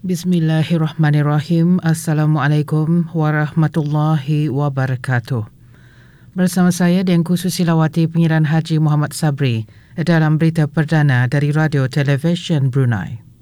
Bismillahirrahmanirrahim. Assalamualaikum warahmatullahi wabarakatuh. Bersama saya Dengku Susilawati, Pengiran Haji Muhammad Sabri dalam berita perdana dari Radio Television Brunei.